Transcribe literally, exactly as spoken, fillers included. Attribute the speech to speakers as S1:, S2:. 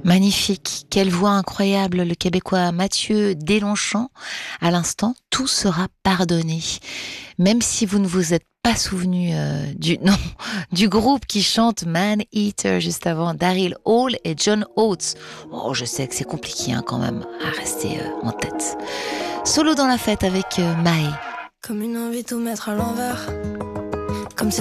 S1: Magnifique, quelle voix incroyable, le Québécois Mathieu Deslongchamps. À l'instant, tout sera pardonné. Même si vous ne vous êtes pas souvenu euh, du nom du groupe qui chante Man Eater juste avant, Daryl Hall et John Oates. Oh, je sais que c'est compliqué hein, quand même à rester euh, en tête. Solo dans la fête avec euh, Mae.
S2: Comme une envie de tout mettre à l'envers.